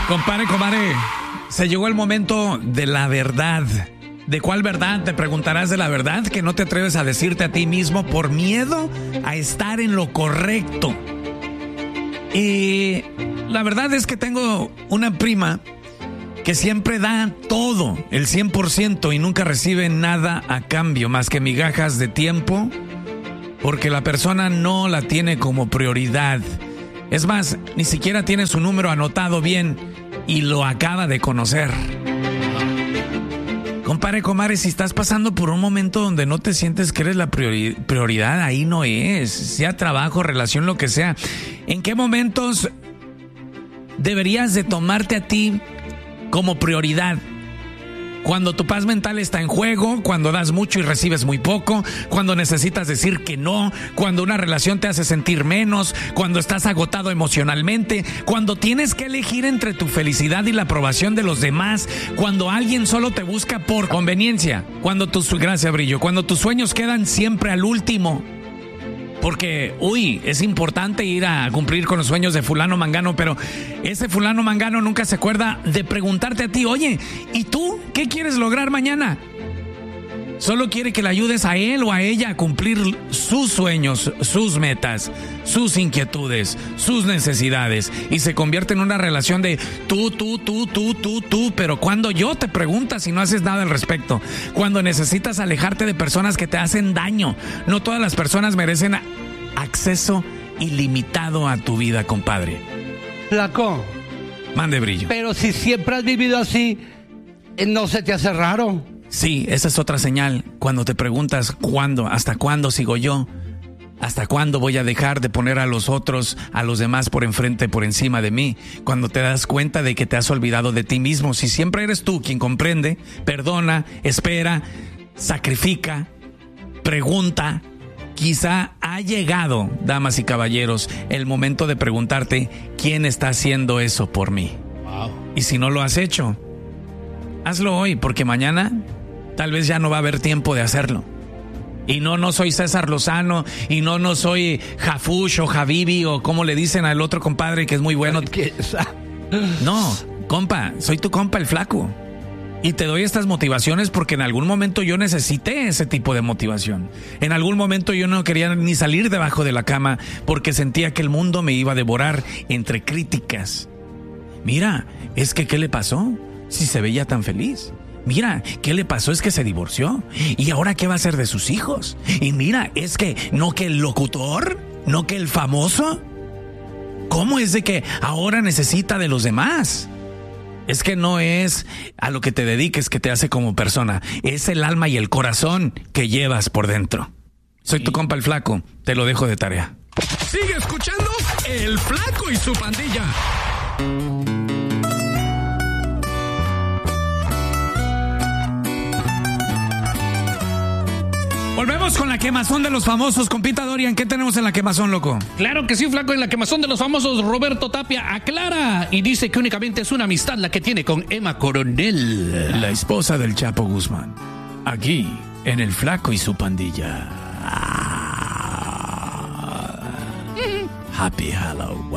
Compadre, se llegó el momento de la verdad. ¿De cuál verdad? Te preguntarás, de la verdad que no te atreves a decirte a ti mismo por miedo a estar en lo correcto. Y la verdad es que tengo una prima que siempre da todo, el 100%, y nunca recibe nada a cambio más que migajas de tiempo, porque la persona no la tiene como prioridad. Es más, ni siquiera tiene su número anotado bien y lo acaba de conocer. Compadre, comadre, si estás pasando por un momento donde no te sientes que eres la prioridad, ahí no es. Sea trabajo, relación, lo que sea. ¿En qué momentos deberías de tomarte a ti como prioridad? Cuando tu paz mental está en juego, cuando das mucho y recibes muy poco, cuando necesitas decir que no, cuando una relación te hace sentir menos, cuando estás agotado emocionalmente, cuando tienes que elegir entre tu felicidad y la aprobación de los demás, cuando alguien solo te busca por conveniencia, cuando tus sueños quedan siempre al último. Porque, es importante ir a cumplir con los sueños de fulano mangano, pero ese fulano mangano nunca se acuerda de preguntarte a ti, oye, ¿y tú qué quieres lograr mañana? Solo quiere que le ayudes a él o a ella a cumplir sus sueños, sus metas, sus inquietudes, sus necesidades, y se convierte en una relación de tú, pero cuando yo te preguntas y no haces nada al respecto, cuando necesitas alejarte de personas que te hacen daño. No todas las personas merecen acceso ilimitado a tu vida, compadre. Flaco. Mande, Brillo. Pero si siempre has vivido así, ¿no se te hace raro? Sí, esa es otra señal. Cuando te preguntas ¿cuándo? ¿Hasta cuándo sigo yo? ¿Hasta cuándo voy a dejar de poner a los otros, a los demás por enfrente, por encima de mí? Cuando te das cuenta de que te has olvidado de ti mismo. Si siempre eres tú quien comprende, perdona, espera, sacrifica, pregunta, quizá ha llegado, damas y caballeros, el momento de preguntarte ¿quién está haciendo eso por mí? Wow. Y si no lo has hecho, hazlo hoy, porque mañana tal vez ya no va a haber tiempo de hacerlo. Y no soy César Lozano, y no soy Jafush o Javibi, o como le dicen al otro compadre que es muy bueno. No, compa, soy tu compa el Flaco. Y te doy estas motivaciones porque en algún momento yo necesité ese tipo de motivación. En algún momento yo no quería ni salir debajo de la cama porque sentía que el mundo me iba a devorar entre críticas. Mira, es que ¿qué le pasó? Si se veía tan feliz. Mira, ¿qué le pasó? Es que se divorció. ¿Y ahora qué va a hacer de sus hijos? Y mira, es que no que el locutor, no que el famoso. ¿Cómo es de que ahora necesita de los demás? Es que no es a lo que te dediques que te hace como persona. Es el alma y el corazón que llevas por dentro. Soy tu compa el Flaco. Te lo dejo de tarea. Sigue escuchando El Flaco y su pandilla. Volvemos con la quemazón de los famosos. Compita Dorian, ¿qué tenemos en la quemazón, loco? Claro que sí, Flaco. En la quemazón de los famosos, Roberto Tapia aclara y dice que únicamente es una amistad la que tiene con Emma Coronel, la esposa del Chapo Guzmán. Aquí, en El Flaco y su pandilla. Happy Halloween.